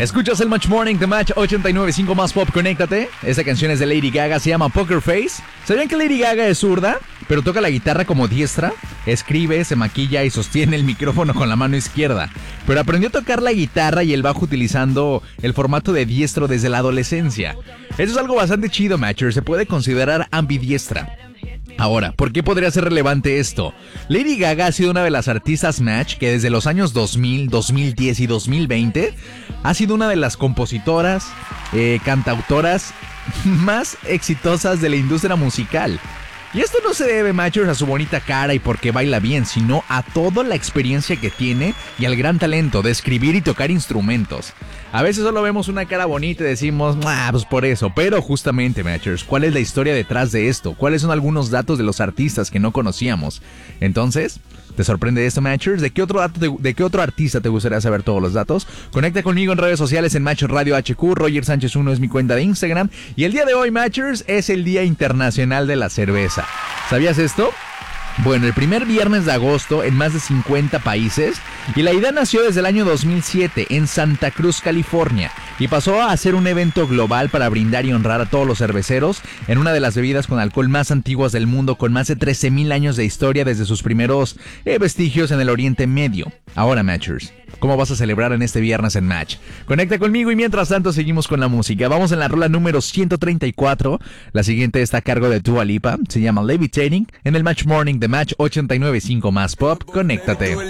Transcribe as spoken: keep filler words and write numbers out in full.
Escuchas el Match Morning de Match ochenta y nueve punto cinco más Pop, conéctate. Esta canción es de Lady Gaga, se llama Poker Face. ¿Sabían que Lady Gaga es zurda, pero toca la guitarra como diestra? Escribe, se maquilla y sostiene el micrófono con la mano izquierda. Pero aprendió a tocar la guitarra y el bajo utilizando el formato de diestro desde la adolescencia. Eso es algo bastante chido, Matcher. Se puede considerar ambidiestra. Ahora, ¿por qué podría ser relevante esto? Lady Gaga ha sido una de las artistas Match que desde los años dos mil, dos mil diez y dos mil veinte ha sido una de las compositoras, eh, cantautoras más exitosas de la industria musical. Y esto no se debe, Matchers, a su bonita cara y porque baila bien, sino a toda la experiencia que tiene y al gran talento de escribir y tocar instrumentos. A veces solo vemos una cara bonita y decimos, ah, pues por eso. Pero justamente, Matchers, ¿cuál es la historia detrás de esto? ¿Cuáles son algunos datos de los artistas que no conocíamos? Entonces, ¿te sorprende esto, Matchers? ¿De qué otro dato te, de qué otro artista te gustaría saber todos los datos? Conecta conmigo en redes sociales en Match Radio H Q. Roger Sánchez uno es mi cuenta de Instagram. Y el día de hoy, Matchers, es el Día Internacional de la Cerveza. ¿Sabías esto? Bueno, el primer viernes de agosto en más de cincuenta países, y la idea nació desde el año dos mil siete en Santa Cruz, California, y pasó a ser un evento global para brindar y honrar a todos los cerveceros en una de las bebidas con alcohol más antiguas del mundo, con más de trece mil años de historia desde sus primeros eh, vestigios en el Oriente Medio. Ahora, Matchers, ¿cómo vas a celebrar en este viernes en Match? Conecta conmigo y mientras tanto seguimos con la música. Vamos en la rola número ciento treinta y cuatro. La siguiente está a cargo de Dua Lipa. Se llama Levitating en el Match Morning de Match ochenta y nueve punto cinco más Pop. Conéctate.